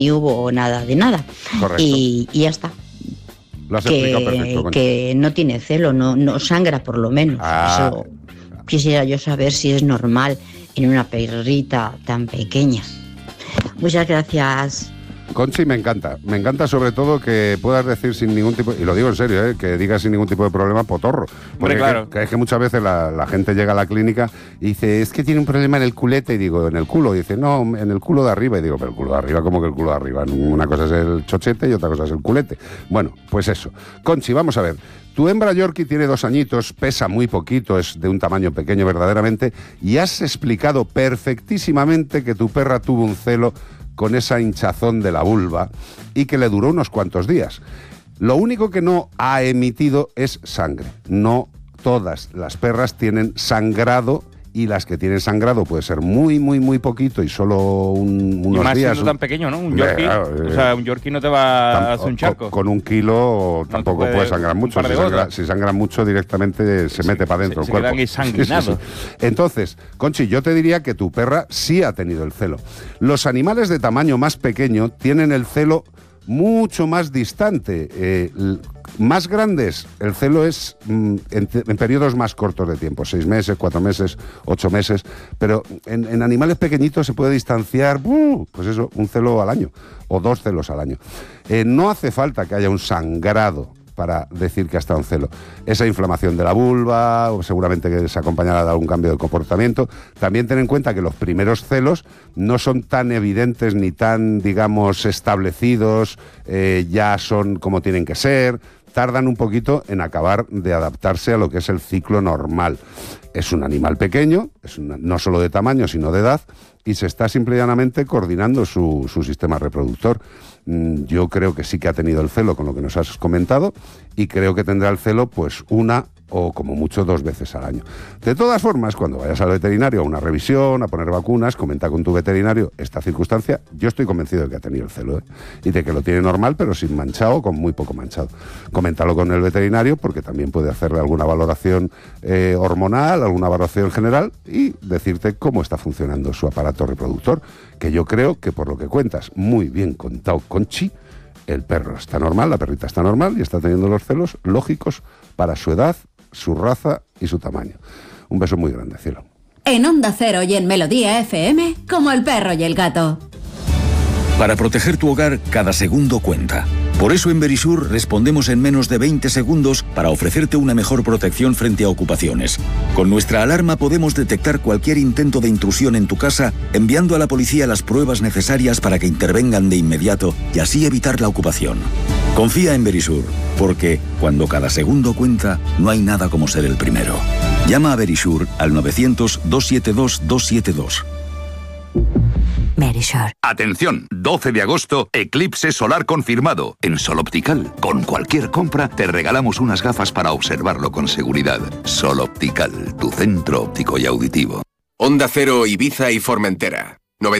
ni hubo nada de nada. Correcto. Y ya está. Lo has explicado perfecto, Conchi. Que no tiene celo, no sangra por lo menos. Eso quisiera yo saber si es normal en una perrita tan pequeña. Muchas gracias. Conchi, me encanta sobre todo que puedas decir sin ningún tipo, y lo digo en serio, que digas sin ningún tipo de problema potorro. Porque claro. es que muchas veces la gente llega a la clínica y dice, es que tiene un problema en el culete, y digo, en el culo, y dice, no, en el culo de arriba, y digo, pero el culo de arriba, ¿cómo que el culo de arriba? Una cosa es el chochete y otra cosa es el culete. Bueno, pues eso. Conchi, vamos a ver. Tu hembra Yorkie tiene 2 añitos, pesa muy poquito, es de un tamaño pequeño verdaderamente, y has explicado perfectísimamente que tu perra tuvo un celo con esa hinchazón de la vulva y que le duró unos cuantos días. Lo único que no ha emitido es sangre. No todas las perras tienen sangrado, y las que tienen sangrado puede ser muy, muy, muy poquito y solo unos y más días. Siendo tan pequeño, ¿no? Un Yorkie, o sea, un Yorkie no te va a hacer un charco. Con 1 kilo tampoco puede sangrar mucho. Si sangra mucho directamente se mete para adentro el cuerpo. Se quedan ensanguinados. Entonces, Conchi, yo te diría que tu perra sí ha tenido el celo. Los animales de tamaño más pequeño tienen el celo mucho más distante. Más grandes, el celo es en periodos más cortos de tiempo, 6 meses, 4 meses, 8 meses, pero en animales pequeñitos se puede distanciar, pues eso, un celo al año, o 2 celos al año. No hace falta que haya un sangrado para decir que ha estado en celo. Esa inflamación de la vulva, o seguramente que se acompañará de algún cambio de comportamiento. También ten en cuenta que los primeros celos no son tan evidentes ni tan, digamos, establecidos, ya son como tienen que ser, tardan un poquito en acabar de adaptarse a lo que es el ciclo normal. Es un animal pequeño, no solo de tamaño, sino de edad, y se está simple y llanamente coordinando su sistema reproductor. Yo creo que sí que ha tenido el celo con lo que nos has comentado, y creo que tendrá el celo pues 1 o como mucho 2 veces al año. De todas formas, cuando vayas al veterinario a una revisión, a poner vacunas, comenta con tu veterinario esta circunstancia. Yo estoy convencido de que ha tenido el celo, y de que lo tiene normal, pero sin manchado o con muy poco manchado. Coméntalo con el veterinario, porque también puede hacerle alguna valoración hormonal, alguna valoración general, y decirte cómo está funcionando su aparato reproductor, que yo creo que, por lo que cuentas, muy bien contado, Conchi, el perro está normal, la perrita está normal y está teniendo los celos lógicos para su edad, su raza y su tamaño. Un beso muy grande, cielo. En Onda Cero y en Melodía FM, como el perro y el gato. Para proteger tu hogar, cada segundo cuenta. Por eso en Verisur respondemos en menos de 20 segundos para ofrecerte una mejor protección frente a ocupaciones. Con nuestra alarma podemos detectar cualquier intento de intrusión en tu casa, enviando a la policía las pruebas necesarias para que intervengan de inmediato y así evitar la ocupación. Confía en Verisur, porque cuando cada segundo cuenta, no hay nada como ser el primero. Llama a Verisur al 900-272-272. Verisur. Atención, 12 de agosto, eclipse solar confirmado. En Sol Optical, con cualquier compra, te regalamos unas gafas para observarlo con seguridad. Sol Optical, tu centro óptico y auditivo. Onda Cero, Ibiza y Formentera,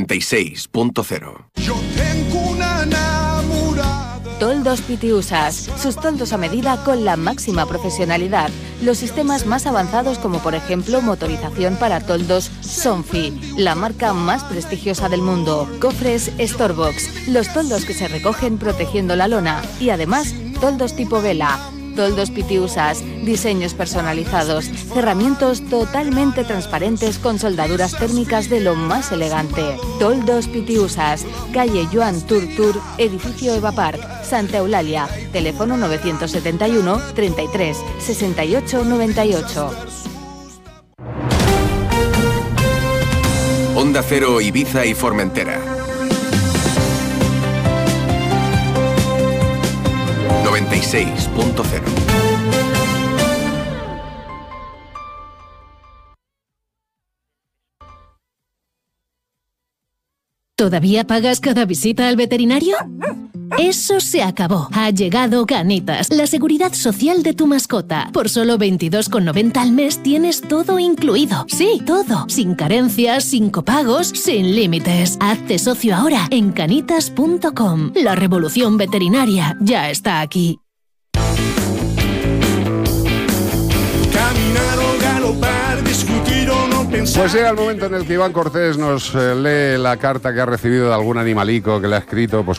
96.0. Yo tengo una enamorada. Toldos Pitiusas, sus toldos a medida con la máxima profesionalidad. Los sistemas más avanzados, como por ejemplo motorización para toldos Sonfi, la marca más prestigiosa del mundo. Cofres Storebox, los toldos que se recogen protegiendo la lona. Y además, toldos tipo vela. Toldos Pitiusas, diseños personalizados, cerramientos totalmente transparentes con soldaduras térmicas de lo más elegante. Toldos Pitiusas, calle Joan Turtur, edificio Eva Park, Santa Eulalia, teléfono 971 33 68 98. Onda Cero, Ibiza y Formentera, 96.0. ¿Todavía pagas cada visita al veterinario? Eso se acabó. Ha llegado Canitas, la seguridad social de tu mascota. Por solo 22,90 al mes tienes todo incluido. Sí, todo. Sin carencias, sin copagos, sin límites. Hazte socio ahora en canitas.com. La revolución veterinaria ya está aquí. Caminar o galopar, discutir o no pensar. Pues llega el momento en el que Iván Cortés nos lee la carta que ha recibido de algún animalico que le ha escrito, pues